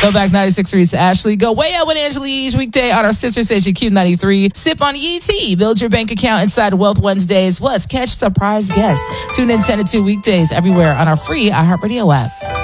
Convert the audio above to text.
Go back 96 Reads to Ashley. Go way up with Angela each weekday on our sister station Q93. Sip on ET. Build your bank account inside Wealth Wednesdays. Catch surprise guests. Tune in 10 to 2 weekdays everywhere on our free iHeartRadio app.